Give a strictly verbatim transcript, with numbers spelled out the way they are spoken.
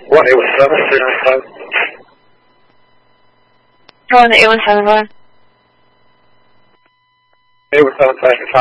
one eight one seven, three nine five. Go on the eight one seven, go on. eight one seven, five.